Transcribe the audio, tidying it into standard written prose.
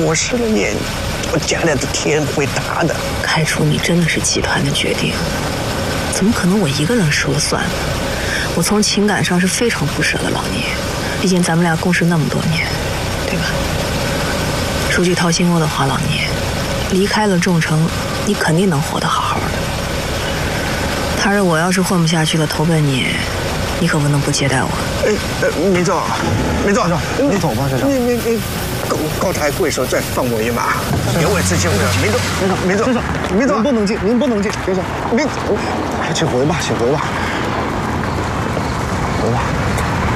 我失了业，我将来的天会大的。 开除你真的是集团的决定，怎么可能我一个人说了算？我从情感上是非常不舍得老聂，毕竟咱们俩共事那么多年，对吧？说句掏心窝的话，老聂，离开了众诚，你肯定能活得好好的。他说我要是混不下去了，投奔你，你可不能不接待我。 明总， 你走吧，社长。 你高抬贵手，再放我一马，有我之心不了。明总， 您不能进，您不能进，先生。请回吧，请回吧，回吧。